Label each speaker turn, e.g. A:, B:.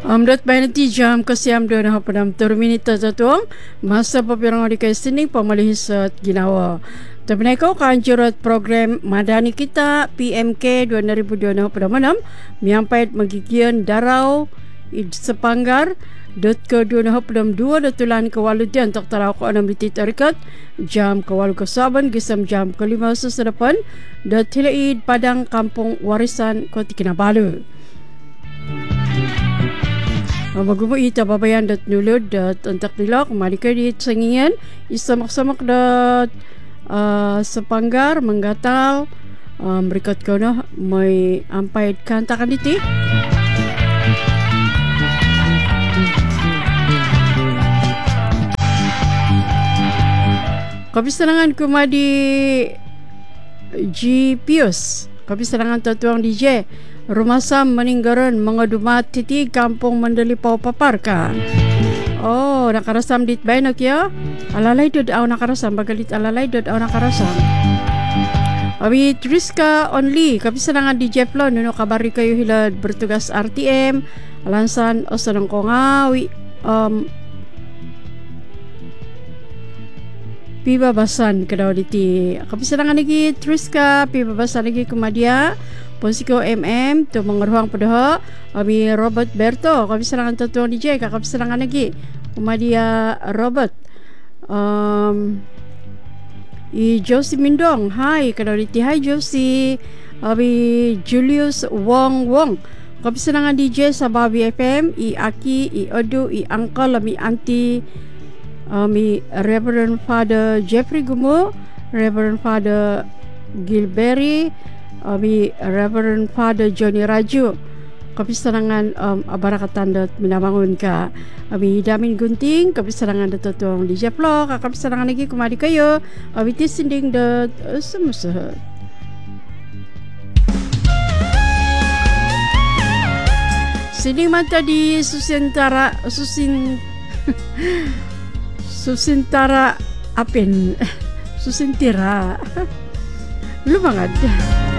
A: Amdat bayanti jam kasiam do na padam 3 minit tatuang masa papirang di sining pamalihis at ginawa. Tapi ko kanjurat program madani kita PMK 2026 miampait magigian darau sepanggar ke 2022 datulan ke waludian tak tarau ko 6 minit tarikat jam ke walu ke saban gisam jam ke 5 sesedepan hilai padang kampung warisan Kota Kinabalu. Magumo ita babayan dat nulod dat antak nila kumali ka di sangingan isamak-samak dat sepanggar menggatal berikut kono may ampay kantakan iti kapisanangan kumadi G. Pius kapisanangan tatuang DJ Rumasam meninggaran mga dumat titi kampung Mandalipao paparka. Oh, nakarasam dit bay nak ya? Alalay dod aw nakarasam bagalit alalay dod aw nakarasam. Abi Triska only kapisanangan di Jeflon nuno kabari kayo hilad bertugas RTM alansan osanang ko ngawi pibabasan kadaw diti kapisanangan lagi Triska pibabasan lagi kumadia Ponsiko MM tu mengeruang pada Abi Robert Berto kami serangan tuan DJ kami serangan lagi Umadia Robert I Josie Mindong hai kalau diti hai Josie Abi Julius Wong kami serangan DJ Sababi FM I Aki I Odu I Uncle Mi Auntie Mi Reverend Father Jeffrey Gumo Reverend Father Gilberry Abi Reverend Father Johnny Raju kapisanangan abarakatan dat minabangun ka abi damin gunting kapisanangan dat tuang di Jeplo kapisanangan lagi kumadi kayo abi tisinding dat semusahat sinding mata di Susintara apin Susintira lumangat